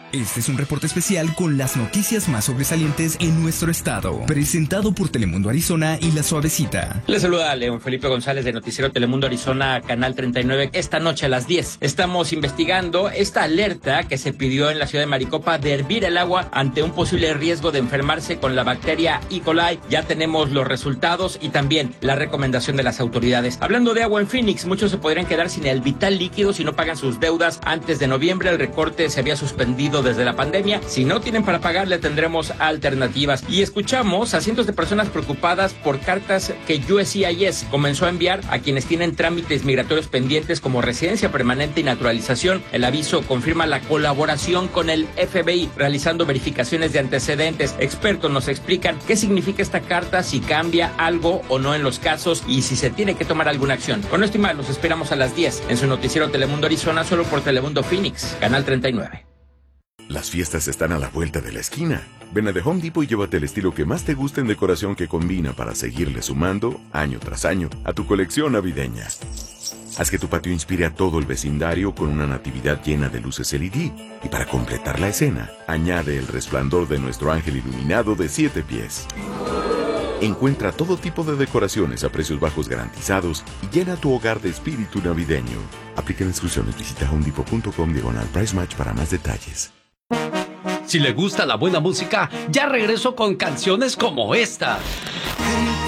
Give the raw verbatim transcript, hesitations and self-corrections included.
Este es un reporte especial con las noticias más sobresalientes en nuestro estado, presentado por Telemundo Arizona y La Suavecita. Les saluda León Felipe González de Noticiero Telemundo Arizona, Canal treinta y nueve. Esta noche a las diez estamos investigando esta alerta que se pidió en la ciudad de Maricopa de hervir el agua ante un posible riesgo de enfermarse con la bacteria E. coli. Ya tenemos los resultados y también la recomendación de las autoridades. Hablando de agua en Phoenix, muchos se podrían quedar sin el vital líquido si no pagan sus deudas antes de noviembre. El recorte se había suspendido desde la pandemia. Si no tienen para pagarle, tendremos alternativas. Y escuchamos a cientos de personas preocupadas por cartas que U S C I S comenzó a enviar a quienes tienen trámites migratorios pendientes como residencia permanente y naturalización. El aviso confirma la colaboración con el F B I realizando verificaciones de antecedentes. Expertos nos explican qué significa esta carta, si cambia algo o no en los casos y si se tiene que tomar alguna acción. Con esto y más, los esperamos a las diez en su noticiero Telemundo Arizona, solo por Telemundo Phoenix, Canal treinta y nueve. Las fiestas están a la vuelta de la esquina. Ven a The Home Depot y llévate el estilo que más te guste en decoración que combina para seguirle sumando, año tras año, a tu colección navideña. Haz que tu patio inspire a todo el vecindario con una natividad llena de luces L E D. Y para completar la escena, añade el resplandor de nuestro ángel iluminado de siete pies. Encuentra todo tipo de decoraciones a precios bajos garantizados y llena tu hogar de espíritu navideño. Aplica instrucciones. Visita homedepot punto com diagonal price match para más detalles. Si le gusta la buena música, ya regreso con canciones como esta.